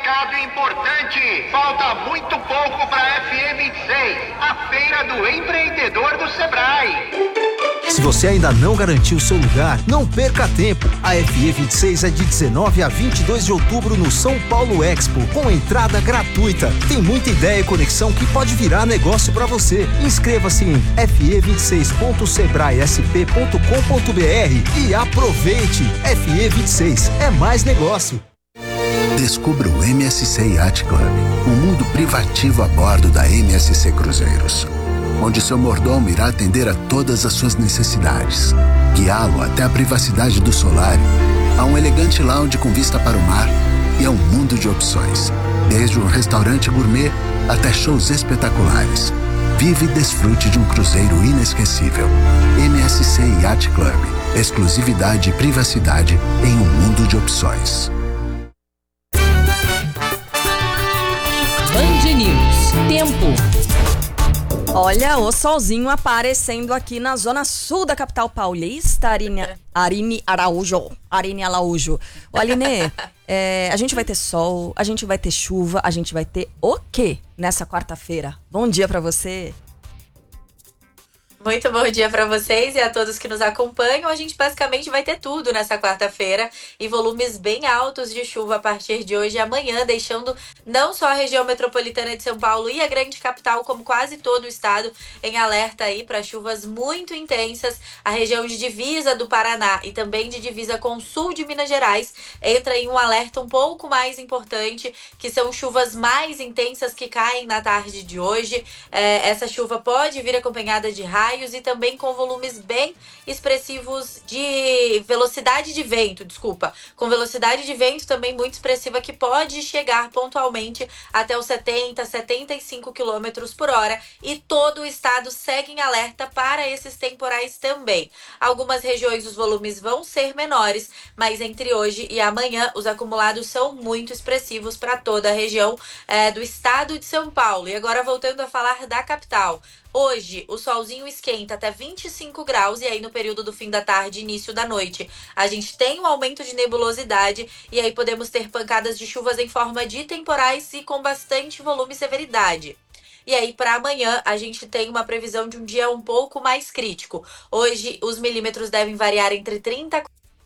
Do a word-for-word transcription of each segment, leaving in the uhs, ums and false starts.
recado importante. Falta muito pouco para a F E vinte e seis, a Feira do Empreendedor do Sebrae. Se você ainda não garantiu seu lugar, não perca tempo. A F E vinte e seis é de dezenove a vinte e dois de outubro no São Paulo Expo, com entrada gratuita. Tem muita ideia e conexão que pode virar negócio para você. Inscreva-se em f e vinte e seis ponto sebrae s p ponto com ponto b r e aproveite. F E vinte e seis é mais negócio. Descubra o M S C Yacht Club, um mundo privativo a bordo da M S C Cruzeiros, onde seu mordomo irá atender a todas as suas necessidades, guiá-lo até a privacidade do solário, a um elegante lounge com vista para o mar e a um mundo de opções, desde um restaurante gourmet até shows espetaculares. Vive e desfrute de um cruzeiro inesquecível. M S C Yacht Club, exclusividade e privacidade em um mundo de opções. Band News. Tempo. Olha, o solzinho aparecendo aqui na zona sul da capital paulista, Arine, Arine Araújo. Arine Araújo. Ô, Aline, é, a gente vai ter sol, a gente vai ter chuva, a gente vai ter o quê nessa quarta-feira? Bom dia pra você. Muito bom dia para vocês e a todos que nos acompanham. A gente basicamente vai ter tudo nessa quarta-feira e volumes bem altos de chuva a partir de hoje e amanhã, deixando não só a região metropolitana de São Paulo e a grande capital, como quase todo o estado, em alerta aí para chuvas muito intensas. A região de divisa do Paraná e também de divisa com o sul de Minas Gerais entra em um alerta um pouco mais importante, que são chuvas mais intensas que caem na tarde de hoje. É, essa chuva pode vir acompanhada de raios e também com volumes bem expressivos de velocidade de vento, desculpa, com velocidade de vento também muito expressiva, que pode chegar pontualmente até os setenta, setenta e cinco quilômetros por hora, e todo o estado segue em alerta para esses temporais também. Algumas regiões os volumes vão ser menores, mas entre hoje e amanhã os acumulados são muito expressivos para toda a região é, do estado de São Paulo. E agora voltando a falar da capital. Hoje, o solzinho esquenta até vinte e cinco graus e aí no período do fim da tarde, início da noite, a gente tem um aumento de nebulosidade e aí podemos ter pancadas de chuvas em forma de temporais e com bastante volume e severidade. E aí, para amanhã, a gente tem uma previsão de um dia um pouco mais crítico. Hoje, os milímetros devem variar entre trinta...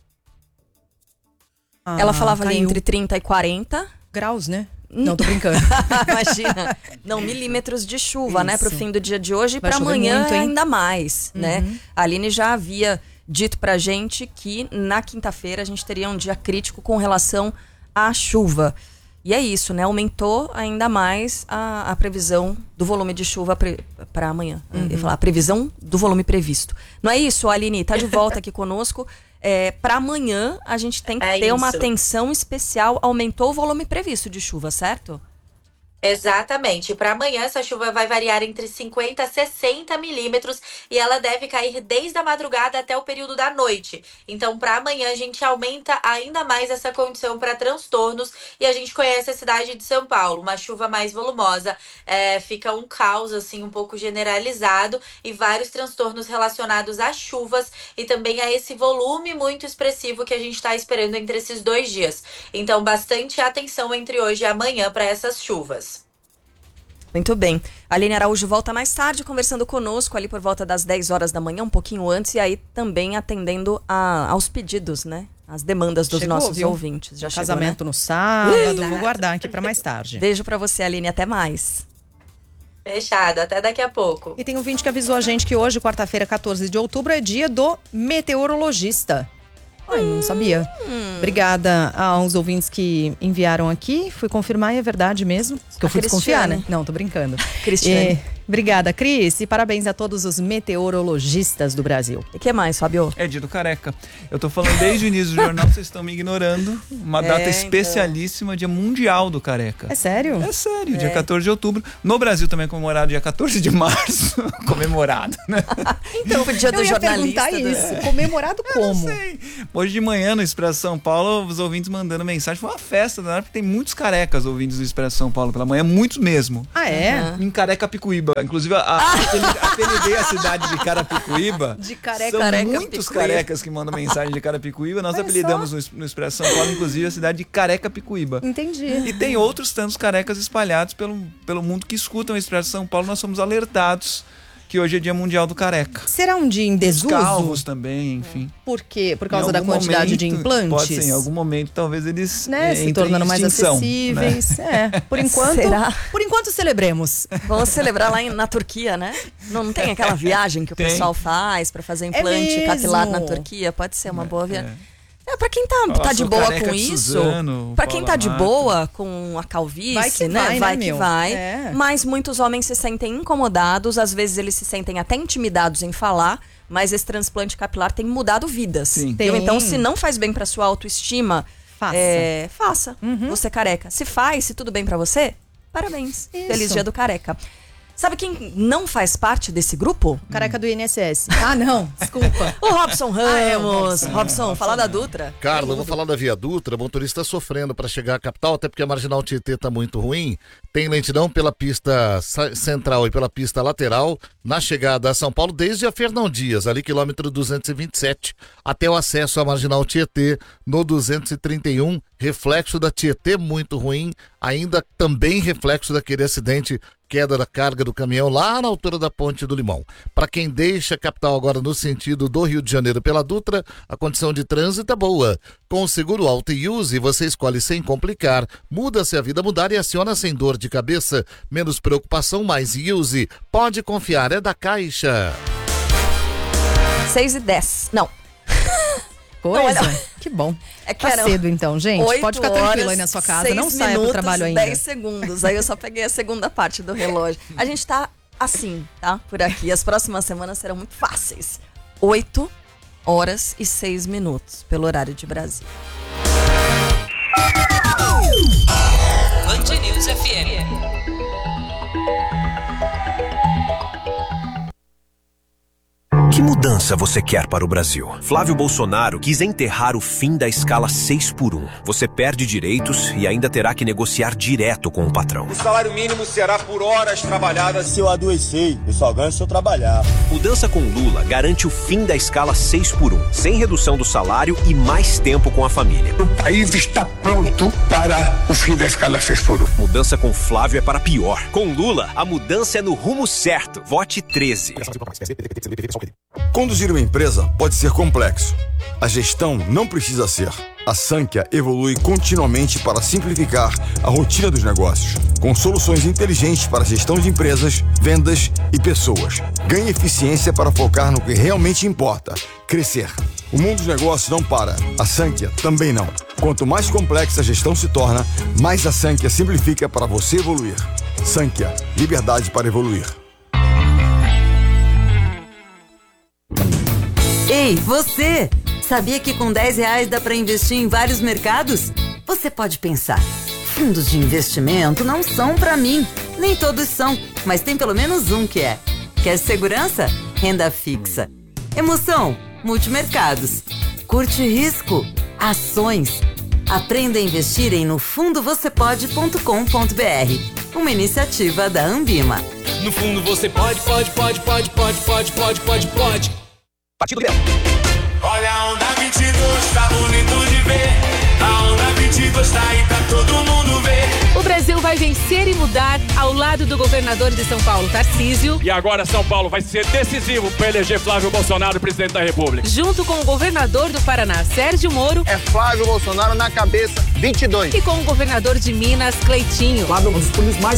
Ah, Ela falava caiu. ali entre trinta e quarenta graus, né? Não, tô brincando. Imagina. Não, milímetros de chuva, Isso. né? Pro fim do dia de hoje e pra amanhã muito, ainda mais, uhum. né? A Aline já havia dito pra gente que na quinta-feira a gente teria um dia crítico com relação à chuva. E é isso, né? Aumentou ainda mais a, a previsão do volume de chuva pre, para amanhã. Uhum. Eu ia falar, a previsão do volume previsto. Não é isso, Aline? Tá de volta aqui conosco. É, para amanhã a gente tem que é ter isso. uma atenção especial. Aumentou o volume previsto de chuva, certo? Exatamente. Para amanhã essa chuva vai variar entre cinquenta a sessenta milímetros e ela deve cair desde a madrugada até o período da noite. Então, para amanhã a gente aumenta ainda mais essa condição para transtornos e a gente conhece a cidade de São Paulo. Uma chuva mais volumosa, é, fica um caos assim um pouco generalizado e vários transtornos relacionados às chuvas e também a esse volume muito expressivo que a gente está esperando entre esses dois dias. Então, bastante atenção entre hoje e amanhã para essas chuvas. Muito bem. A Aline Araújo volta mais tarde conversando conosco ali por volta das dez horas da manhã, um pouquinho antes, e aí também atendendo a, aos pedidos, né? As demandas dos chegou, nossos viu? ouvintes. Já Casamento chegou, né? no sábado, vou guardar aqui para mais tarde. Beijo para você, Aline, até mais. Fechado, até daqui a pouco. E tem um ouvinte que avisou a gente que hoje, quarta-feira, quatorze de outubro, é dia do meteorologista. Ai, não sabia. Hum. Obrigada aos ouvintes que enviaram aqui. Fui confirmar e é verdade mesmo. Que eu fui desconfiar, né? Não, tô brincando. Cristiane. E, obrigada, Cris. E parabéns a todos os meteorologistas do Brasil. E o que mais, Fábio? É dia do careca. Eu tô falando desde o início do jornal, vocês estão me ignorando. Uma data é, especialíssima, então. Dia mundial do careca. É sério? É sério, é. dia quatorze de outubro. No Brasil também é comemorado dia quatorze de março. Comemorado, né? Então, o dia do eu ia jornalista. Perguntar isso. É. Comemorado como? Eu não sei. Hoje de manhã no Expresso São Paulo, os ouvintes mandando mensagem. Foi uma festa, né? Porque tem muitos carecas ouvintes do Expresso São Paulo pela manhã, muitos mesmo. Ah, é? Em Careca Picuíba. Inclusive, a, a, apelidei a cidade de Carapicuíba. De careca. São careca, muitos Picuíba. carecas que mandam mensagem de Carapicuíba. Nós Olha apelidamos só. no, no Expresso São Paulo, inclusive, a cidade de Careca Picuíba. Entendi. E tem outros tantos carecas espalhados pelo, pelo mundo que escutam o Expresso São Paulo. Nós somos alertados que hoje é Dia Mundial do Careca. Será um dia em desuso? Os calvos também, enfim. Por quê? Por causa da quantidade momento, de implantes? Pode ser, em algum momento talvez eles né? Se tornando mais acessíveis. Né? É, por enquanto, Será? por enquanto celebremos. Vamos celebrar lá em, na Turquia, né? Não, não tem aquela viagem que o Tem. pessoal faz pra fazer implante É capilar na mesmo? Turquia? Pode ser uma É, boa viagem. é. É, pra quem tá, Ó, tá de sou boa careca com de isso, Suzano, pra quem Paula tá de Mata. boa com a calvície, Vai que né? vai, né, vai que meu? vai. É. Mas muitos homens se sentem incomodados, às vezes eles se sentem até intimidados em falar, mas esse transplante capilar tem mudado vidas. Sim. Entendeu? Tem. Então, se não faz bem pra sua autoestima, Faça. é, faça. Uhum. Você careca. Se faz, se tudo bem pra você, parabéns. Isso. Feliz Dia do Careca. Sabe quem não faz parte desse grupo? Careca do I N S S. Ah, não. Desculpa. O Robson Ramos. Ah, é, o Robson, Robson. fala da Dutra. Carla, eu vou falar da Via Dutra. O motorista sofrendo para chegar à capital, até porque a Marginal Tietê está muito ruim. Tem lentidão pela pista central e pela pista lateral na chegada a São Paulo, desde a Fernão Dias, ali quilômetro duzentos e vinte e sete, até o acesso à Marginal Tietê no duzentos e trinta e um. Reflexo da Tietê muito ruim, ainda também reflexo daquele acidente, queda da carga do caminhão lá na altura da Ponte do Limão. Para quem deixa a capital agora no sentido do Rio de Janeiro pela Dutra, a condição de trânsito é boa. Com o seguro Auto e Use, você escolhe sem complicar, muda-se a vida mudar e aciona sem dor de cabeça, menos preocupação, mais Use. Pode confiar, é da Caixa. seis e dez. Não. Coisa. Não, olha- Que bom. É que Tá era cedo então, gente. oito Pode ficar horas, tranquilo aí na sua casa. seis Não saia pro minutos, trabalho ainda. dez segundos. Aí eu só peguei a segunda parte do relógio. A gente tá assim, tá? Por aqui. As próximas semanas serão muito fáceis. oito horas e seis minutos, pelo horário de Brasília. Band News F M. Que mudança você quer para o Brasil? Flávio Bolsonaro quis enterrar o fim da escala seis por um. Você perde direitos e ainda terá que negociar direto com o patrão. O salário mínimo será por horas trabalhadas. Se eu adoecer, eu só ganho se eu trabalhar. Mudança com Lula garante o fim da escala seis por um, sem redução do salário e mais tempo com a família. O país está pronto para o fim da escala seis por um. Mudança com Flávio é para pior. Com Lula, a mudança é no rumo certo. Vote treze. Conduzir uma empresa pode ser complexo. A gestão não precisa ser. A Sankhya evolui continuamente para simplificar a rotina dos negócios, com soluções inteligentes para a gestão de empresas, vendas e pessoas. Ganhe eficiência para focar no que realmente importa: crescer. O mundo dos negócios não para. A Sankhya também não. Quanto mais complexa a gestão se torna, mais a Sankhya simplifica para você evoluir. Sankhya, liberdade para evoluir. Ei, você! Sabia que com dez reais dá para investir em vários mercados? Você pode pensar, fundos de investimento não são para mim. Nem todos são, mas tem pelo menos um que é. Quer segurança? Renda fixa. Emoção? Multimercados. Curte risco? Ações. Aprenda a investir em no fundo você pode ponto com ponto b r. Uma iniciativa da Ambima. No fundo você pode, pode, pode, pode, pode, pode, pode, pode, pode. Partido Belo. Olha a onda vinte e dois, tá bonito de ver. A onda vinte e dois tá aí, tá todo mundo ver. O Brasil vai vencer e mudar ao lado do governador de São Paulo, Tarcísio. E agora São Paulo vai ser decisivo para eleger Flávio Bolsonaro presidente da República. Junto com o governador do Paraná, Sérgio Moro. É Flávio Bolsonaro na cabeça, vinte e dois. E com o governador de Minas, Cleitinho. Flávio é um dos políticos mais